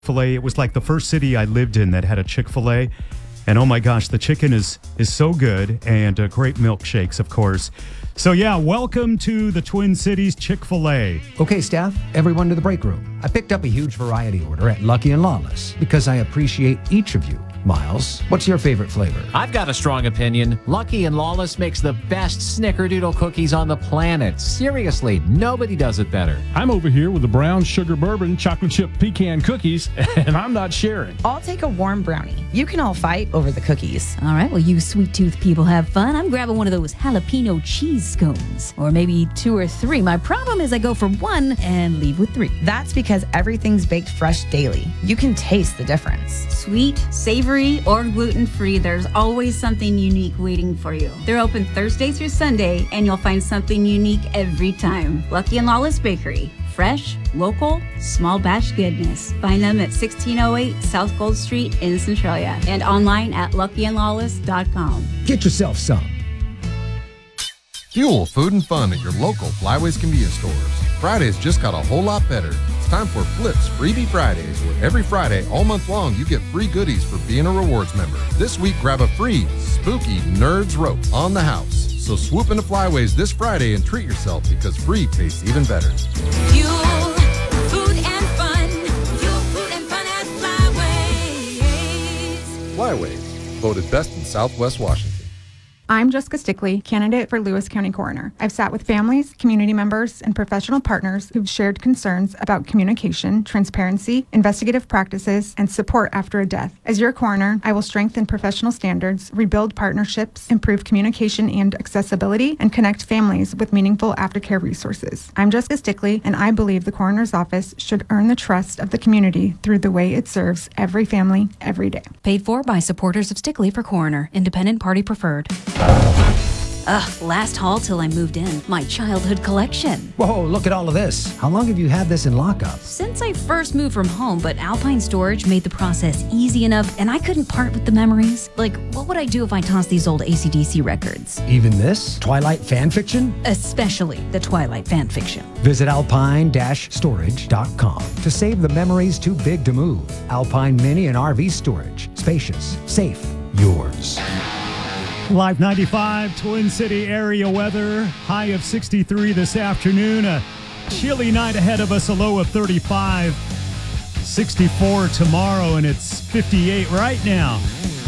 Chick-fil-A. It was like the first city I lived in that had a Chick-fil-A. And oh my gosh, the chicken is so good, and great milkshakes, of course. So yeah, welcome to the Twin Cities Chick-fil-A. Okay, staff, everyone to the break room. I picked up a huge variety order at Lucky and Lawless because I appreciate each of you. Miles, what's your favorite flavor? I've got a strong opinion. Lucky and Lawless makes the best snickerdoodle cookies on the planet. Seriously, nobody does it better. I'm over here with the brown sugar bourbon chocolate chip pecan cookies, and I'm not sharing. I'll take a warm brownie. You can all fight over the cookies. All right, well, you sweet tooth people have fun. I'm grabbing one of those jalapeno cheese scones, or maybe 2 or 3. My problem is I go for 1 and leave with 3. That's because everything's baked fresh daily. You can taste the difference. Sweet, savory, or gluten-free, there's always something unique waiting for you. They're open Thursday through Sunday, and you'll find something unique every time. Lucky and Lawless Bakery. Fresh, local, small batch goodness. Find them at 1608 South Gold Street in Centralia and online at luckyandlawless.com. Get yourself some. Fuel food and fun at your local Flyways convenience stores. Fridays just got a whole lot better. It's time for Flips Freebie Fridays, where every Friday all month long you get free goodies for being a rewards member. This week, grab a free spooky Nerds rope on the house. So swoop into Flyways this Friday and treat yourself, because free tastes even better. Fuel, food and fun. Fuel, food and fun at Flyways. Flyways, voted best in Southwest Washington. I'm Jessica Stickley, candidate for Lewis County Coroner. I've sat with families, community members, and professional partners who've shared concerns about communication, transparency, investigative practices, and support after a death. As your coroner, I will strengthen professional standards, rebuild partnerships, improve communication and accessibility, and connect families with meaningful aftercare resources. I'm Jessica Stickley, and I believe the coroner's office should earn the trust of the community through the way it serves every family, every day. Paid for by supporters of Stickley for Coroner. Independent party preferred. Last haul till I moved in. My childhood collection. Whoa, look at all of this. How long have you had this in lockup? Since I first moved from home, but Alpine Storage made the process easy enough, and I couldn't part with the memories. Like, what would I do if I tossed these old AC/DC records? Even this? Twilight fan fiction? Especially the Twilight fan fiction. Visit alpine-storage.com to save the memories too big to move. Alpine Mini and RV Storage. Spacious, safe, yours. Live 95, Twin City area weather. High of 63 this afternoon. A chilly night ahead of us, a low of 35. 64 tomorrow, and it's 58 right now.